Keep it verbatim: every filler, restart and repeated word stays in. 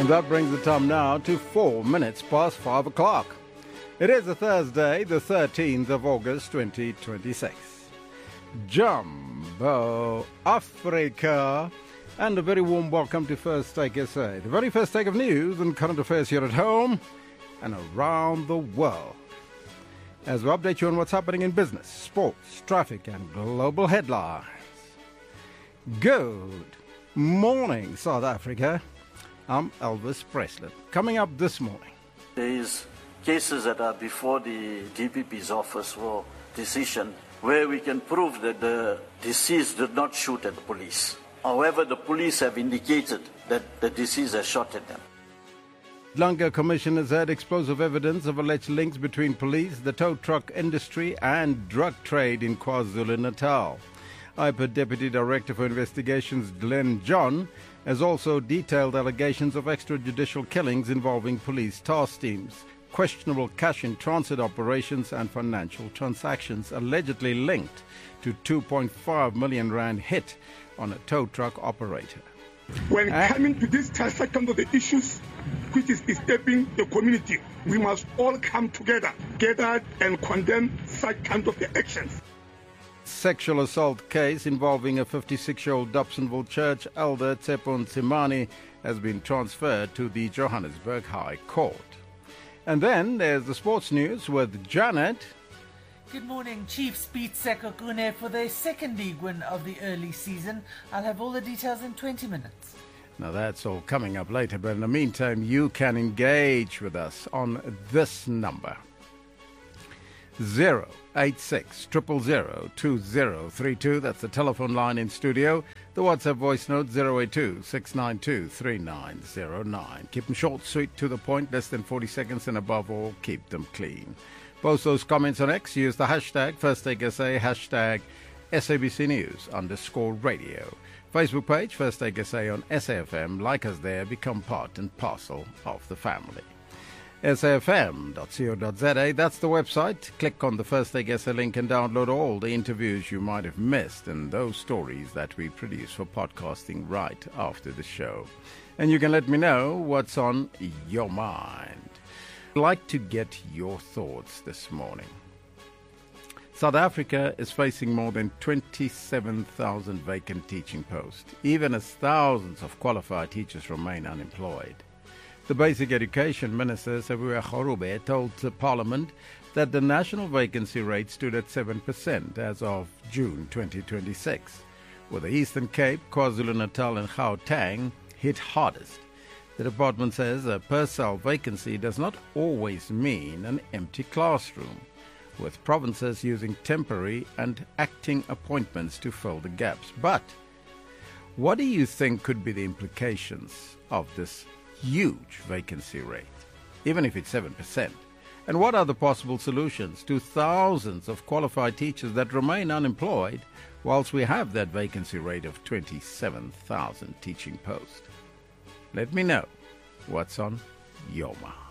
And that brings the time now to four minutes past five o'clock. It is a Thursday, the thirteenth of August, twenty twenty-six. Jumbo Africa, and a very warm welcome to First Take S A, the very first take of news and current affairs here at home and around the world. As we update you on what's happening in business, sports, traffic, and global headlines. Good morning, South Africa. I'm Elvis Presley. Coming up this morning. There is cases that are before the D P P's office for decision where we can prove that the deceased did not shoot at the police. However, the police have indicated that the deceased has shot at them. Lanka Commission has had explosive evidence of alleged links between police, the tow truck industry and drug trade in KwaZulu-Natal. I P A Deputy Director for Investigations Glenn John has also detailed allegations of extrajudicial killings involving police task teams, questionable cash-in-transit operations and financial transactions allegedly linked to two point five million rand hit on a tow truck operator. When uh, coming to this second of the issues which is disturbing the community, we must all come together, gather and condemn such kind of the actions. Sexual assault case involving a fifty-six-year-old Dobsonville Church elder, Tsepo Ntsimane, has been transferred to the Johannesburg High Court. And then there's the sports news with Janet. Good morning. Chiefs beat Sekhukhune for their second league win of the early season. I'll have all the details in twenty minutes. Now that's all coming up later, but in the meantime you can engage with us on this number. zero eight six, zero zero zero, two zero three two. That's the telephone line in studio. The WhatsApp voice note zero eight two, six nine two, three nine zero nine. Keep them short, sweet, to the point, less than forty seconds, and above all, keep them clean. Post those comments on X. Use the hashtag FirstTakeSA, hashtag S A B C News underscore radio. Facebook page, First Take S A on S A F M. Like us there, become part and parcel of the family. S A F M dot co dot za, that's the website. Click on the First Take S A link and download all the interviews you might have missed and those stories that we produce for podcasting right after the show. And you can let me know what's on your mind. I'd like to get your thoughts this morning. South Africa is facing more than twenty-seven thousand vacant teaching posts, even as thousands of qualified teachers remain unemployed. The Basic Education Minister, Sibuya Kgarobe, told the Parliament that the national vacancy rate stood at seven percent as of June twenty twenty-six, with the Eastern Cape, KwaZulu-Natal and Gauteng hit hardest. The department says a per-cell vacancy does not always mean an empty classroom, with provinces using temporary and acting appointments to fill the gaps. But what do you think could be the implications of this huge vacancy rate, even if it's seven percent? And what are the possible solutions to thousands of qualified teachers that remain unemployed whilst we have that vacancy rate of twenty-seven thousand teaching posts? Let me know what's on your mind.